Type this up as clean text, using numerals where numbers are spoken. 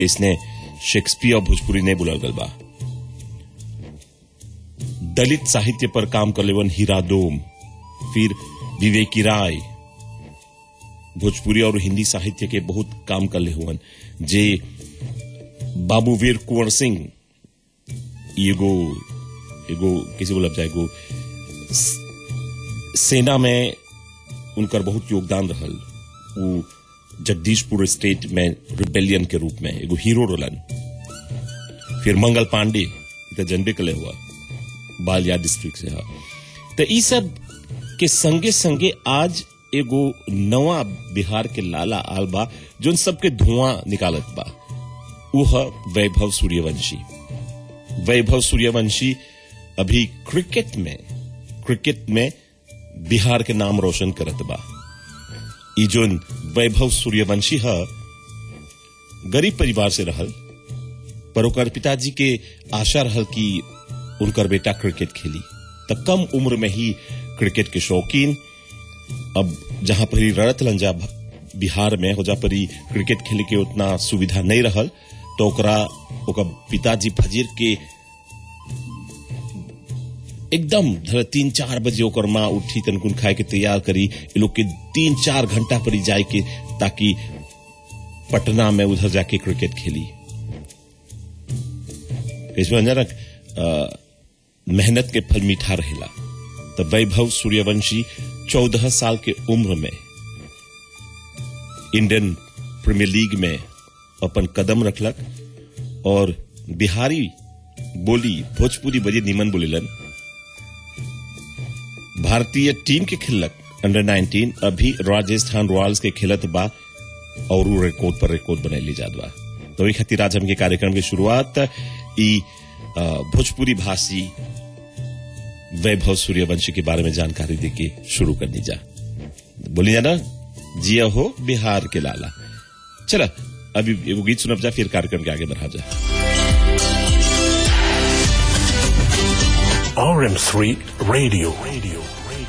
इसने शेक्सपियर भोजपुरी नहीं बुलल गल बा। दलित साहित्य पर काम कर लेवन हीरा डोम, फिर विवेकी राय, भोजपुरी और हिंदी साहित्य के बहुत काम कर ले हुवन। जे बाबू वीर कुंवर सिंह एगो किसी बोलब जाए एगो सेना में उनकर बहुत योगदान रहल। वो जगदीशपुर स्टेट में रिबेलियन के रूप में एगो हीरो रोलन। फिर मंगल पांडे जनबे कले हुआ बालिया डिस्ट्रिक्ट से। तो ई सब के संगे संगे आज एगो नवा बिहार के लाला आल बा जो सबके धुआं निकालत बा। वह वैभव सूर्यवंशी। वैभव सूर्यवंशी अभी क्रिकेट में बिहार के नाम रोशन करत बा। ई जोन वैभव सूर्यवंशी है गरीब परिवार से रहल, पर ओकर पिताजी के आशा रहल कि उनकर बेटा क्रिकेट खेली। तब कम उम्र में ही क्रिकेट के शौकीन। अब जहां पर ही रड़त लंजा बिहार में हो जा पर ही क्रिकेट खेले के उतना सुविधा नहीं रहल, तो ओकर पिताजी फजीर के एकदम 3-4 बजे ओकर माँ उठी तनकुन खाए के तैयार करी। ये लोग के 3-4 घंटा पर ही जाए के ताकि पटना में उधर जाके क्रिकेट खेली। इसमें अंदर मेहनत के फल मीठा रहेला। तो वैभव सूर्यवंशी 14 साल के उम्र में इंडियन प्रीमियर लीग में अपन कदम रखलक और बिहारी बोली भोजपुरी बजे निमन बोलेलन। भारतीय टीम के खिलक अंडर 19 अभी राजस्थान रॉयल्स के खिलत बा और रिकॉर्ड पर रिकॉर्ड बनाई जात बा। तो एक खातिर आज हमके कार्यक्रम की शुरुआत ई भोजपुरी भाषी वैभव सूर्यवंशी के बारे में जानकारी देके शुरू कर दी जा। बोली जाना जिया हो बिहार के लाला। चला अभी एगो गीत सुनब जा, फिर कार्यक्रम के आगे बढ़ा जा। RM3 Radio